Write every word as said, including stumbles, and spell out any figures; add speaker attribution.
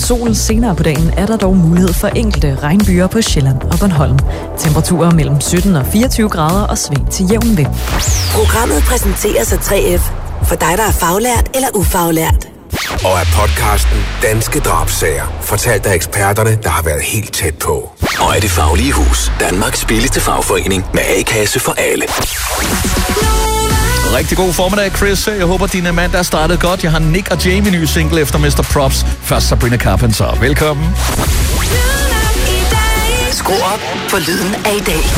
Speaker 1: sol. Senere på dagen er der dog mulighed for enkelte regnbyger på Sjælland og Bornholm. Temperaturer mellem sytten og fireogtyve grader og sving til jævn vind.
Speaker 2: Programmet præsenteres af tre F for dig, der er faglært eller ufaglært.
Speaker 3: Og af podcasten Danske Drabssager, fortalt af eksperterne, der har været helt tæt på.
Speaker 4: Og af Det Faglige Hus, Danmarks billigste fagforening med A-kasse for alle.
Speaker 5: Rigtig god formiddag, Chris. Jeg håber, din mandag er startet godt. Jeg har Nick og Jamie ny single efter mister Props. Først Sabrina Carpenter. Velkommen.
Speaker 2: Skru op for lyden af i dag.